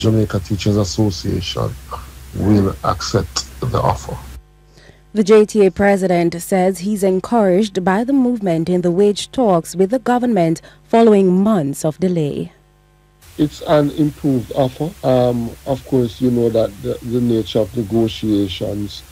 Jamaica Teachers Association will accept the offer. The JTA president says he's encouraged by the movement in the wage talks with the government following months of delay. It's an improved offer. Of course, you know that the nature of negotiations,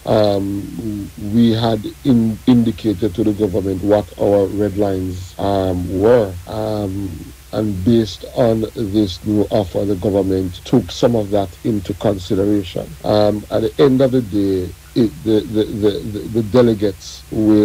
we had indicated to the government what our red lines were. And based on this new offer, the government took some of that into consideration. At the end of the day, the delegates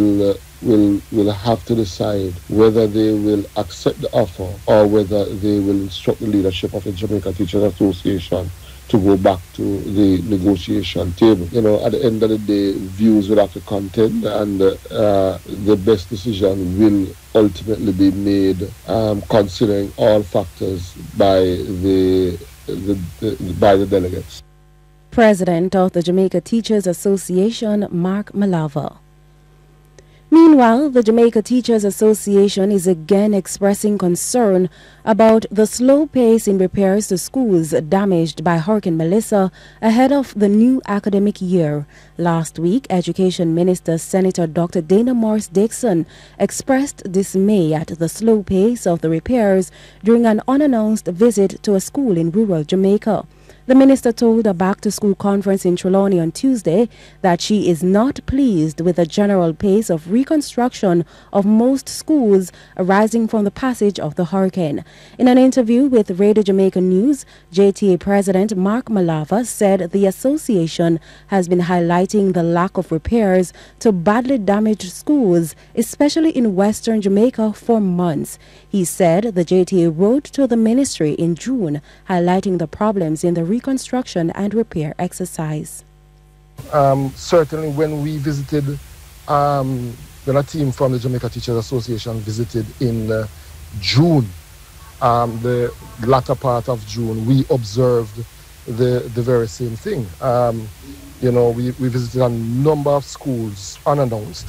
will have to decide whether they will accept the offer or whether they will instruct the leadership of the Jamaica Teachers Association to go back to the negotiation table. You know, at the end of the day, views will have to contend, and the best decision will ultimately be made considering all factors by the delegates. President of the Jamaica Teachers Association, Mark Malava. Meanwhile, the Jamaica Teachers Association is again expressing concern about the slow pace in repairs to schools damaged by Hurricane Melissa ahead of the new academic year. Last week, Education Minister Senator Dr. Dana Morris Dixon expressed dismay at the slow pace of the repairs during an unannounced visit to a school in rural Jamaica. The minister told a back-to-school conference in Trelawney on Tuesday that she is not pleased with the general pace of reconstruction of most schools arising from the passage of the hurricane. In an interview with Radio Jamaica News, JTA President Mark Malava said the association has been highlighting the lack of repairs to badly damaged schools, especially in Western Jamaica, for months. He said the JTA wrote to the ministry in June highlighting the problems in the reconstruction and repair exercise. Certainly when we visited, when a team from the Jamaica Teachers Association visited in June, the latter part of June, we observed the very same thing. You know, we visited a number of schools unannounced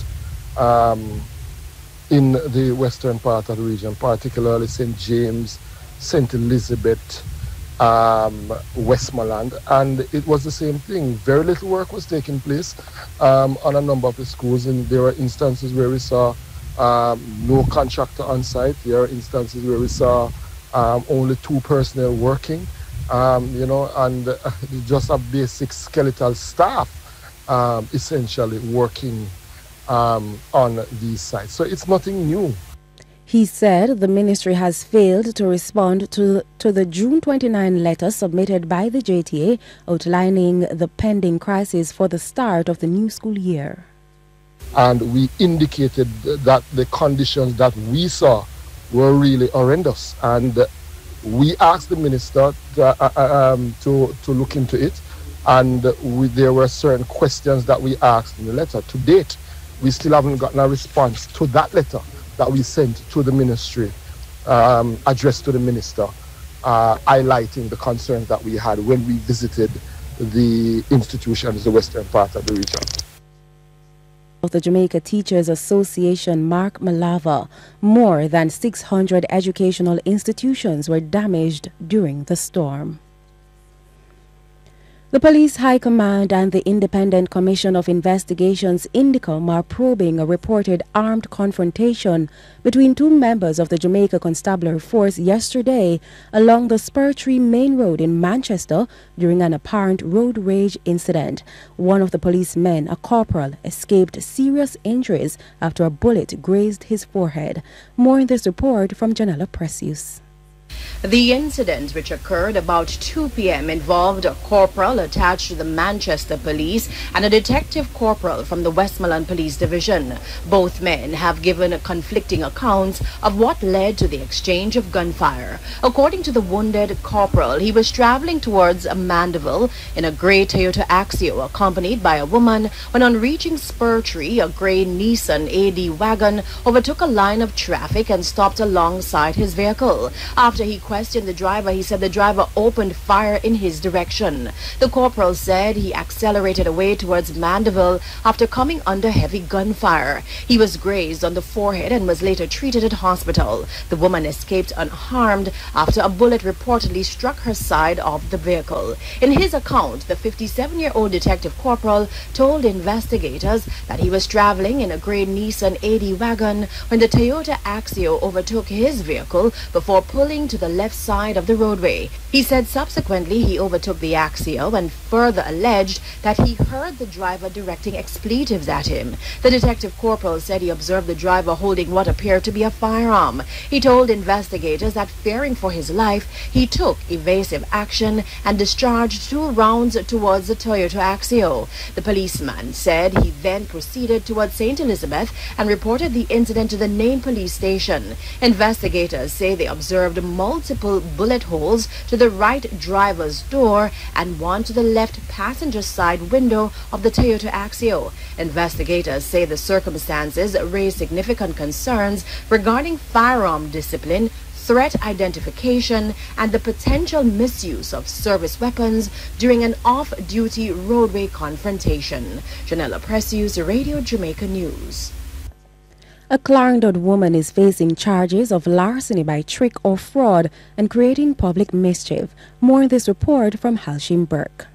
in the western part of the region, particularly St. James, St. Elizabeth, Westmoreland, and it was the same thing. Very little work was taking place on a number of the schools, and there were instances where we saw no contractor on site. There are instances where we saw only 2 personnel working, you know, and just a basic skeletal staff essentially working on these sites. So it's nothing new. He said the ministry has failed to respond to the June 29 letter submitted by the JTA outlining the pending crisis for the start of the new school year. And we indicated that the conditions that we saw were really horrendous. And we asked the minister to look into it. And there were certain questions that we asked in the letter. To date, we still haven't gotten a response to that letter that we sent to the ministry, addressed to the minister, highlighting the concerns that we had when we visited the institutions, the western part of the region. Of the Jamaica Teachers Association, Mark Malava, more than 600 educational institutions were damaged during the storm. The Police High Command and the Independent Commission of Investigations, INDICOM, are probing a reported armed confrontation between 2 members of the Jamaica Constabulary Force yesterday along the Spur Tree Main Road in Manchester during an apparent road rage incident. One of the policemen, a corporal, escaped serious injuries after a bullet grazed his forehead. More in this report from Janella Precious. The incident, which occurred about 2 p.m., involved a corporal attached to the Manchester Police and a detective corporal from the Westmoreland Police Division. Both men have given conflicting accounts of what led to the exchange of gunfire. According to the wounded corporal, he was traveling towards Mandeville in a gray Toyota Axio, accompanied by a woman, when on reaching Spur Tree, a gray Nissan AD wagon overtook a line of traffic and stopped alongside his vehicle. After he questioned the driver, he said the driver opened fire in his direction. The corporal said he accelerated away towards Mandeville after coming under heavy gunfire. He was grazed on the forehead and was later treated at hospital. The woman escaped unharmed after a bullet reportedly struck her side of the vehicle. In his account, the 57-year-old detective corporal told investigators that he was traveling in a gray Nissan AD wagon when the Toyota Axio overtook his vehicle before pulling to the left side of the roadway. He said subsequently he overtook the Axio and further alleged that he heard the driver directing expletives at him. The detective corporal said he observed the driver holding what appeared to be a firearm. He told investigators that fearing for his life, he took evasive action and discharged 2 rounds towards the Toyota Axio. The policeman said he then proceeded towards St. Elizabeth and reported the incident to the Nain police station. Investigators say they observed multiple bullet holes to the right driver's door and one to the left passenger side window of the Toyota Axio. Investigators say the circumstances raise significant concerns regarding firearm discipline, threat identification, and the potential misuse of service weapons during an off-duty roadway confrontation. Janella Precious, Radio Jamaica News. A Clarendon woman is facing charges of larceny by trick or fraud and creating public mischief. More in this report from Halshin Burke.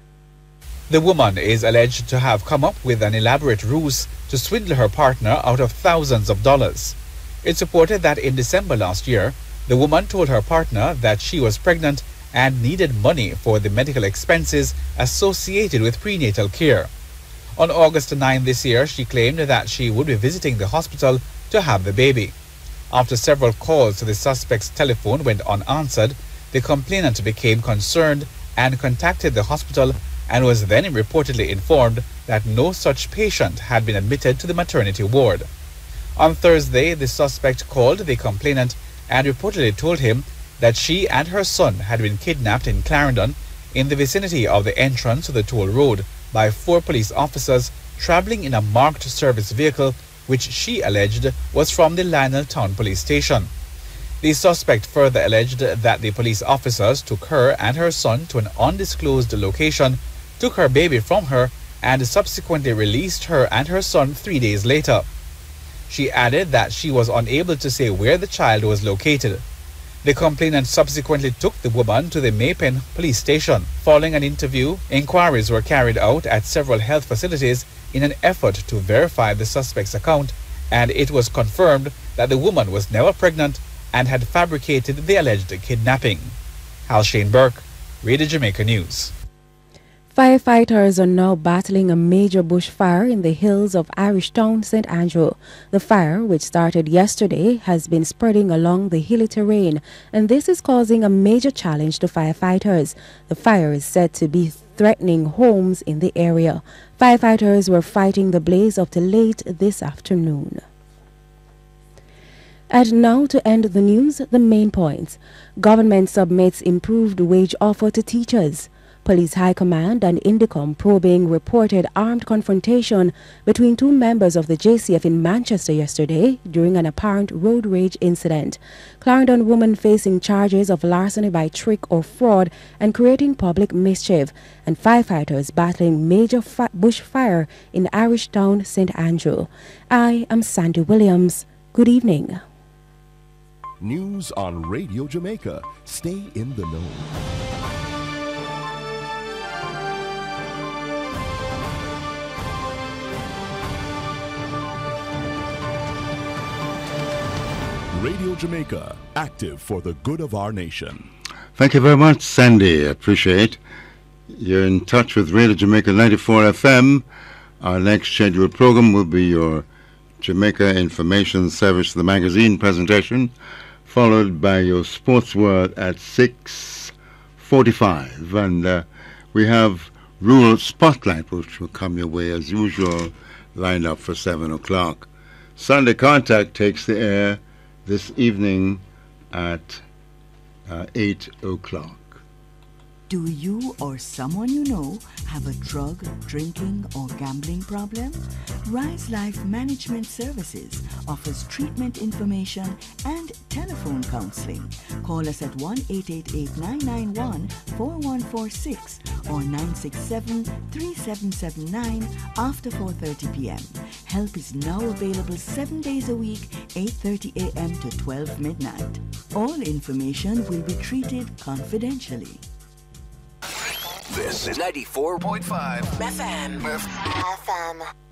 The woman is alleged to have come up with an elaborate ruse to swindle her partner out of thousands of dollars. It's reported that in December last year, the woman told her partner that she was pregnant and needed money for the medical expenses associated with prenatal care. On August 9 this year, she claimed that she would be visiting the hospital to have the baby. After several calls to the suspect's telephone went unanswered, the complainant became concerned and contacted the hospital and was then reportedly informed that no such patient had been admitted to the maternity ward. On Thursday, the suspect called the complainant and reportedly told him that she and her son had been kidnapped in Clarendon in the vicinity of the entrance to the toll road by 4 police officers traveling in a marked service vehicle which she alleged was from the Lionel Town police station. The suspect further alleged that the police officers took her and her son to an undisclosed location, took her baby from her, and subsequently released her and her son 3 days later. She added that she was unable to say where the child was located. The complainant subsequently took the woman to the Maypen police station. Following an interview, inquiries were carried out at several health facilities in an effort to verify the suspect's account, and it was confirmed that the woman was never pregnant and had fabricated the alleged kidnapping. Halshin Burke, Radio Jamaica News. Firefighters are now battling a major bushfire in the hills of Irish Town, St. Andrew. The fire, which started yesterday, has been spreading along the hilly terrain, and this is causing a major challenge to firefighters. The fire is said to be threatening homes in the area. Firefighters were fighting the blaze up till late this afternoon. And now to end the news, the main points. Government submits improved wage offer to teachers. Police High Command and Indicom probing reported armed confrontation between 2 members of the JCF in Manchester yesterday during an apparent road rage incident. Clarendon woman facing charges of larceny by trick or fraud and creating public mischief. And firefighters battling major bushfire in Irish Town, St. Andrew. I am Sandy Williams. Good evening. News on Radio Jamaica. Stay in the know. Radio Jamaica, active for the good of our nation. Thank you very much, Sandy. Appreciate. You're in touch with Radio Jamaica 94 FM. Our next scheduled program will be your Jamaica Information Service, the magazine presentation, followed by your Sports World at 6:45. And we have Rural Spotlight, which will come your way as usual, lined up for 7 o'clock. Sunday Contact takes the air this evening at 8 o'clock. Do you or someone you know have a drug, drinking, or gambling problem? Rise Life Management Services offers treatment information and telephone counseling. Call us at 1-888-991-4146 or 967-3779 after 4:30 p.m. Help is now available 7 days a week, 8:30 a.m. to 12 midnight. All information will be treated confidentially. This is 94.5 FM.